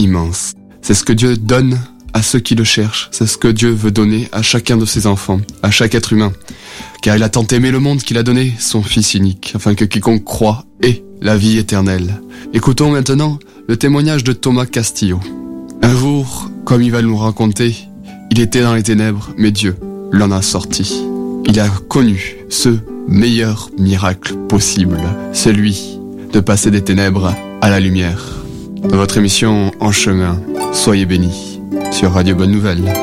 immense. C'est ce que Dieu donne à ceux qui le cherchent. C'est ce que Dieu veut donner à chacun de ses enfants, à chaque être humain. Car il a tant aimé le monde qu'il a donné son Fils unique, afin que quiconque croit ait la vie éternelle. Écoutons maintenant le témoignage de Thomas Castillo. Un jour, comme il va nous raconter, il était dans les ténèbres, mais Dieu l'en a sorti. Il a connu ce meilleur miracle possible, celui de passer des ténèbres à la lumière. Votre émission En chemin, soyez bénis sur Radio Bonne Nouvelle.